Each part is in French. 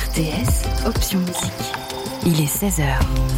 RTS, option musique. Il est 16h.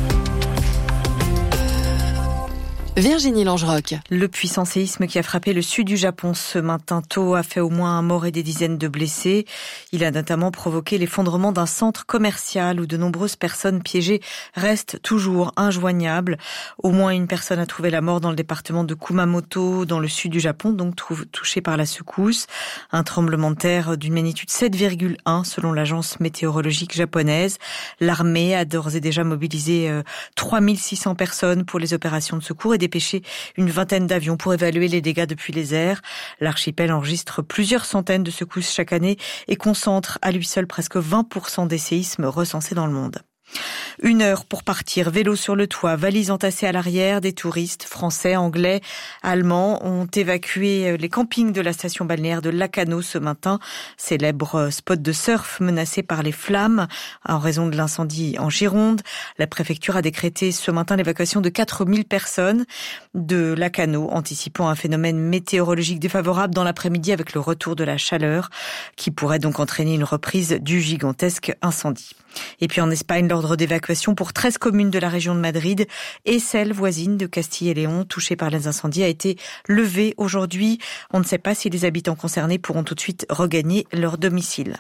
Virginie Langerock. Le puissant séisme qui a frappé le sud du Japon ce matin tôt a fait au moins un mort et des dizaines de blessés. Il a notamment provoqué l'effondrement d'un centre commercial où de nombreuses personnes piégées restent toujours injoignables. Au moins une personne a trouvé la mort dans le département de Kumamoto, dans le sud du Japon, donc touché par la secousse. Un tremblement de terre d'une magnitude 7,1 selon l'agence météorologique japonaise. L'armée a d'ores et déjà mobilisé 3600 personnes pour les opérations de secours et dépêché une vingtaine d'avions pour évaluer les dégâts depuis les airs. L'archipel enregistre plusieurs centaines de secousses chaque année et concentre à lui seul presque 20% des séismes recensés dans le monde. 1 heure pour partir, vélo sur le toit, valises entassées à l'arrière. Des touristes français, anglais, allemands ont évacué les campings de la station balnéaire de Lacano ce matin. Célèbre spot de surf menacé par les flammes en raison de l'incendie en Gironde. La préfecture a décrété ce matin l'évacuation de 4000 personnes de Lacano, anticipant un phénomène météorologique défavorable dans l'après-midi avec le retour de la chaleur qui pourrait donc entraîner une reprise du gigantesque incendie. Et puis en Espagne, l'ordre d'évacuation pour 13 communes de la région de Madrid et celles voisines de Castille et Léon touchées par les incendies a été levé aujourd'hui. On ne sait pas si les habitants concernés pourront tout de suite regagner leur domicile.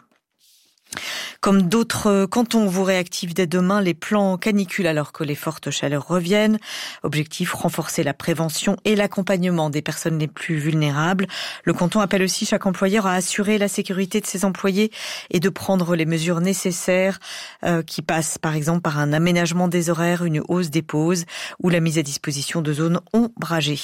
Comme d'autres cantons vous réactivent dès demain les plans canicules alors que les fortes chaleurs reviennent. Objectif, renforcer la prévention et l'accompagnement des personnes les plus vulnérables. Le canton appelle aussi chaque employeur à assurer la sécurité de ses employés et de prendre les mesures nécessaires qui passent par exemple par un aménagement des horaires, une hausse des pauses ou la mise à disposition de zones ombragées.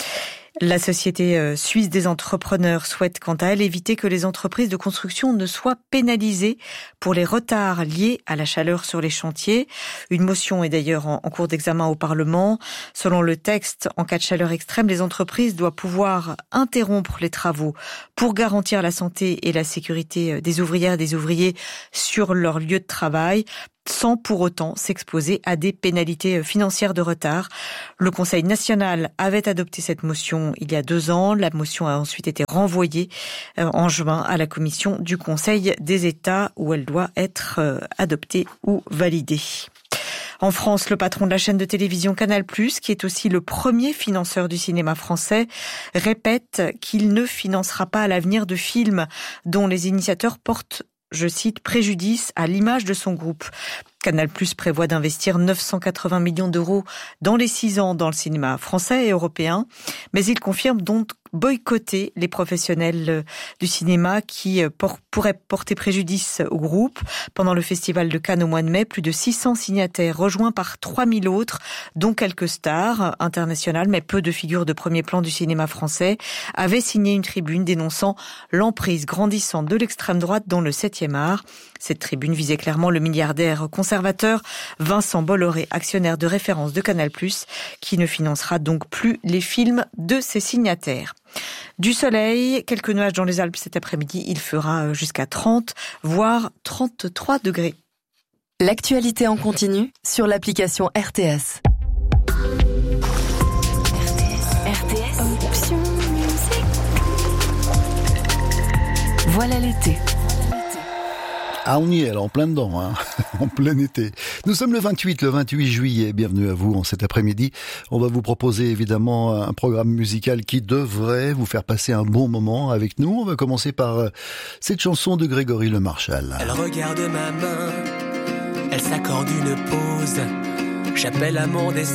La Société suisse des entrepreneurs souhaite quant à elle éviter que les entreprises de construction ne soient pénalisées pour les retards liés à la chaleur sur les chantiers. Une motion est d'ailleurs en cours d'examen au Parlement. Selon le texte, en cas de chaleur extrême, les entreprises doivent pouvoir interrompre les travaux pour garantir la santé et la sécurité des ouvrières et des ouvriers sur leur lieu de travail, sans pour autant s'exposer à des pénalités financières de retard. Le Conseil national avait adopté cette motion il y a 2 ans. La motion a ensuite été renvoyée en juin à la commission du Conseil des États où elle doit être adoptée ou validée. En France, le patron de la chaîne de télévision Canal+, qui est aussi le premier financeur du cinéma français, répète qu'il ne financera pas à l'avenir de films dont les initiateurs portent, je cite, préjudice à l'image de son groupe. Canal+ prévoit d'investir 980 millions d'euros dans les 6 ans dans le cinéma français et européen, mais il confirme donc boycotter les professionnels du cinéma qui pourraient porter préjudice au groupe. Pendant le festival de Cannes au mois de mai, plus de 600 signataires rejoints par 3000 autres, dont quelques stars internationales, mais peu de figures de premier plan du cinéma français, avaient signé une tribune dénonçant l'emprise grandissante de l'extrême droite dans le 7e art. Cette tribune visait clairement le milliardaire conservateur Vincent Bolloré, actionnaire de référence de Canal+, qui ne financera donc plus les films de ses signataires. Du soleil, quelques nuages dans les Alpes cet après-midi, il fera jusqu'à 30, voire 33 degrés. L'actualité en continu sur l'application RTS. RTS, option musique. Voilà l'été. Ah, on y est, là, en plein dedans, hein, en plein été. Nous sommes le 28 juillet. Bienvenue à vous en cet après-midi. On va vous proposer évidemment un programme musical qui devrait vous faire passer un bon moment avec nous. On va commencer par cette chanson de Grégory Le Marchal. Elle regarde ma main, elle s'accorde une pause. J'appelle à mon destin.